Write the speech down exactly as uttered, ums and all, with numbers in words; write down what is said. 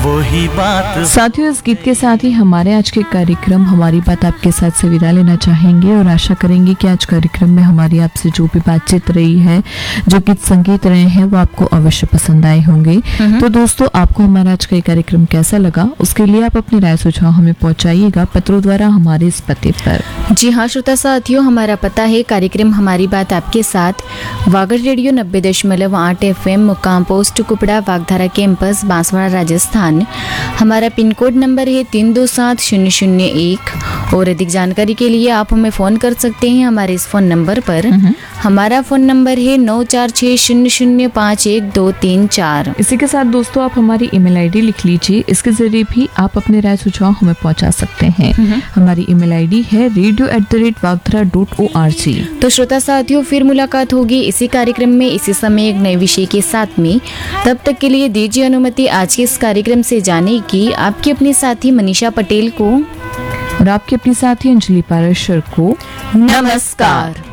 वही बात। साथियों, इस गीत के साथ ही हमारे आज के कार्यक्रम हमारी बात आपके साथ से विदा लेना चाहेंगे और आशा करेंगे कि आज कार्यक्रम में हमारी आपसे जो भी बातचीत रही है, जो गीत संगीत रहे हैं, वो आपको अवश्य पसंद आए होंगे। तो दोस्तों, आपको हमारा आज का कार्यक्रम कैसा लगा, उसके लिए आप अपनी राय सुझाव हमें पहुंचाइएगा पत्रों द्वारा हमारे इस पते पर। जी हाँ श्रोता साथियों, हमारा पता है कार्यक्रम हमारी बात आपके साथ, वागड़ रेडियो नब्बे दशमलव आठ एफ एम, मुकाम पोस्ट कुपड़ा, वागधारा कैंपस, बांसवाड़ा, राजस्थान। हमारा पिन कोड नंबर है तीन दो सात शून्य शून्य एक। और अधिक जानकारी के लिए आप हमें फ़ोन कर सकते हैं हमारे इस फ़ोन नंबर पर। हमारा फ़ोन नंबर है नौ चार छः शून्य शून्य पाँच एक दो तीन चार। इसी के साथ दोस्तों, आप हमारी ईमेल आईडी लिख लीजिए, इसके जरिए भी आप अपने राय सुझाव हमें पहुंचा सकते हैं। हमारी ईमेल आईडी है radio at the rate वागधरा dot O R G. तो श्रोता साथियों, फिर मुलाकात होगी इसी कार्यक्रम में इसी समय एक नए विषय के साथ में। तब तक के लिए दीजिए अनुमति आज के इस कार्यक्रम से जाने की आपकी अपनी साथी मनीषा पटेल को और आपके अपनी साथी अंजलि पाराशर को नमस्कार।